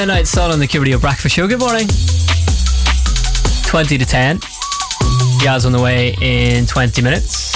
Night Sun on the Q Radio Breakfast Show. Good morning. 20 to 10. Yaz on the way in 20 minutes.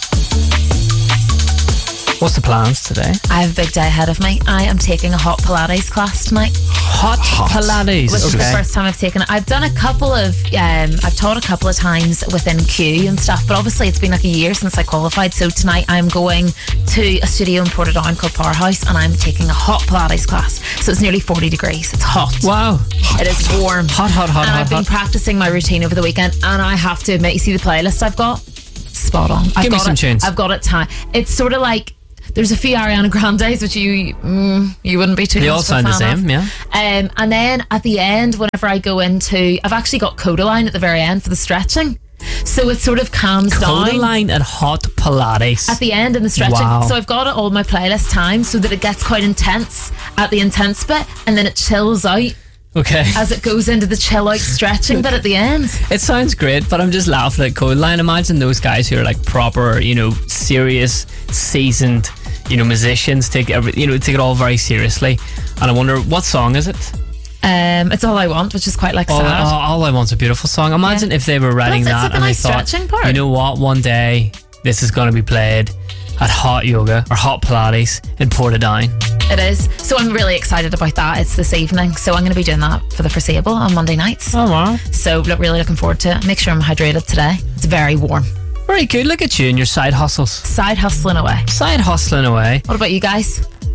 What's the plans today? I have a big day ahead of me. I am taking a hot Pilates class tonight. Hot Pilates. Which is the first time I've taken it. I've done a couple of, I've taught a couple of times within Q and stuff, but obviously it's been like a year since I qualified. So tonight I'm going to a studio in Portadown called Powerhouse, and I'm taking a hot Pilates class. So it's nearly 40 degrees. It's hot. Wow. It is warm. Hot. And I've been practicing my routine over the weekend, and I have to admit, you see the playlist I've got? Spot on. Give me some tunes. I've got it time. It's sort of like, there's a few Ariana Grandes, which you wouldn't be too. They all sound the same, yeah. And then at the end, whenever I go into, I've actually got Codaline at the very end for the stretching, so it sort of calms down. Codaline and hot Pilates at the end in the stretching. Wow. So I've got it all my playlist time so that it gets quite intense at the intense bit, and then it chills out. Okay. As it goes into the chill out stretching bit at the end. It sounds great, but I'm just laughing at Codaline. Imagine those guys who are like proper, serious, seasoned, musicians, take it all very seriously. And I wonder, what song is it? It's All I Want, which is quite like sad. All I Want's a beautiful song. Imagine if they were writing that like and nice they thought, stretching part. you know what, one day this is going to be played at Hot Yoga or Hot Pilates in Portadown. It is. So I'm really excited about that. It's this evening, so I'm going to be doing that for the foreseeable on Monday nights. Oh wow. So really looking forward to it. Make sure I'm hydrated today. It's very warm. Very good. Look at you and your side hustles. Side hustling away. What about you guys?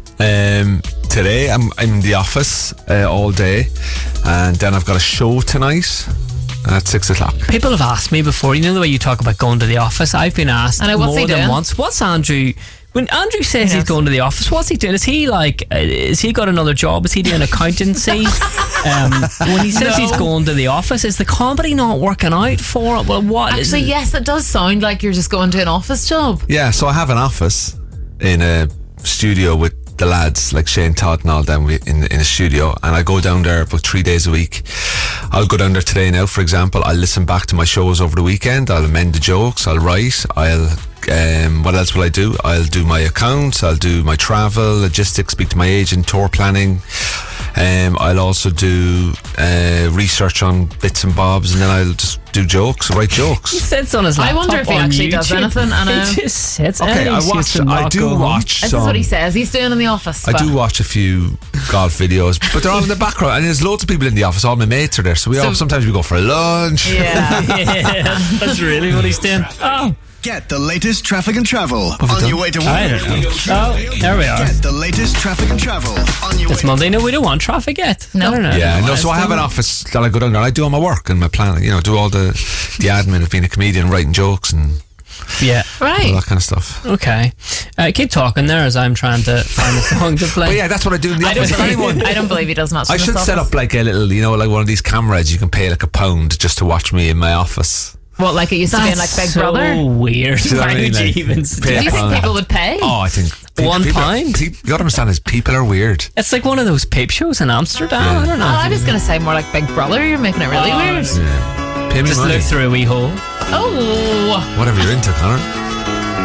Today I'm in the office all day, and then I've got a show tonight at 6 o'clock. People have asked me before, the way you talk about going to the office, I've been asked more than once, what's Andrew... When Andrew says he's going to the office, what's he doing? Is he is he got another job? Is he doing accountancy? When he says he's going to the office, is the comedy not working out for it? Well, what? Actually, yes, it does sound like you're just going to an office job. Yeah, so I have an office in a studio with the lads like Shane Todd and all them in a studio, and I go down there about 3 days a week. I'll go down there today now, for example. I'll listen back to my shows over the weekend. I'll amend the jokes. I'll write. What else will I do? I'll do my accounts. I'll do my travel, logistics, speak to my agent, tour planning. I'll also do research on bits and bobs, and then I'll just do jokes, write jokes. He sits on his laptop. I wonder if he actually does anything. He just sits. Okay, I do watch. This is what he says he's doing in the office. I do watch a few golf videos, but they're all in the background, and there's loads of people in the office. All my mates are there, so sometimes we go for lunch. Yeah, that's really what he's doing. Oh. Get the latest traffic and travel on your way to work. Oh, there we are. Get the latest traffic and travel on your way. It's Monday. No, we don't want traffic yet. No. Yeah, no. So I have an office that I go down there. I do all my work and my planning. Do all the admin of being a comedian, writing jokes and all that kind of stuff. Okay, keep talking there as I'm trying to find a song to play. Well, yeah, that's what I do in the office. I don't believe he does much. I should set up like a little, like one of these cameras. You can pay like £1 just to watch me in my office. What, like it used to be in like Big Brother? That's so weird. Do you think people would pay? Oh, I think £1. You gotta understand is people are weird. It's like one of those peep shows in Amsterdam. Yeah. I don't know. I was going to say more like Big Brother. You're making it really weird. Yeah. Pay me Just money. look through a wee hole. Oh. Whatever you're into, Connor.